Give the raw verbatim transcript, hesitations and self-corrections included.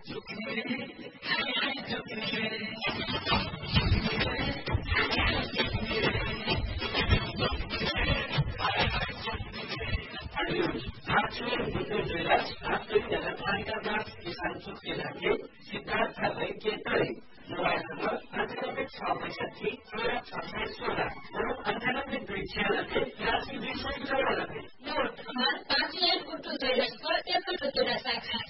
सिद्धार्थलाई के तरे mobile number अन्ठानब्बे छ पैँसठी तेह्र छ सय सोह्र अन्ठानब्बे दुई छ्यानब्बे तिरासी दुई सय चौरानब्बे पाँच गुटु शाखा